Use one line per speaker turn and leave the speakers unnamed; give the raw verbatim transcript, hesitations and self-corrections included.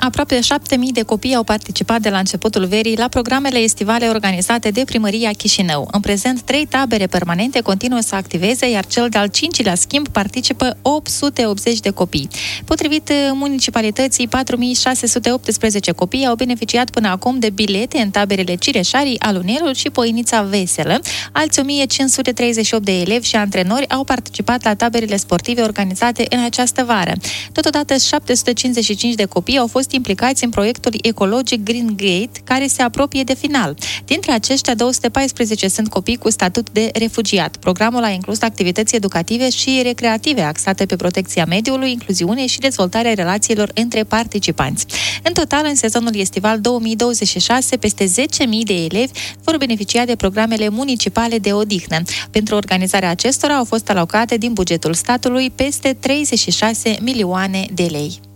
Aproape șapte mii de copii au participat de la începutul verii la programele estivale organizate de Primăria Chișinău. În prezent, trei tabere permanente continuă să activeze, iar cel de-al cincilea schimb participă opt sute optzeci de copii. Potrivit municipalității, patru mii șase sute optsprezece copii au beneficiat până acum de bilete în taberele Cireșarii, Alunelul și Poinița Veselă. Alți o mie cinci sute treizeci și opt de elevi și antrenori au participat la taberele sportive organizate în această vară. Totodată, șapte sute cincizeci și cinci de copii au fost implicați în proiectul ecologic Green Gate, care se apropie de final. Dintre aceștia, două sute paisprezece sunt copii cu statut de refugiat. Programul a inclus activități educative și recreative axate pe protecția mediului, incluziune și dezvoltarea relațiilor între participanți. În total, în sezonul estival două mii douăzeci și șase, peste zece mii de elevi vor beneficia de programele municipale de odihnă. Pentru organizarea acestora au fost alocate din bugetul statului peste treizeci și șase milioane de lei.